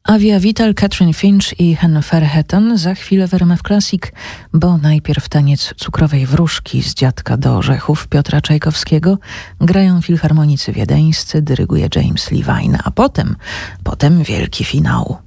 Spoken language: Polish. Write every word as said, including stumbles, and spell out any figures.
Avia Vital, Catherine Finch i Hen Ferhetten za chwilę w R M F Classic, bo najpierw taniec cukrowej wróżki z Dziadka do orzechów Piotra Czajkowskiego. Grają filharmonicy wiedeńscy, dyryguje James Levine, a potem, potem wielki finał.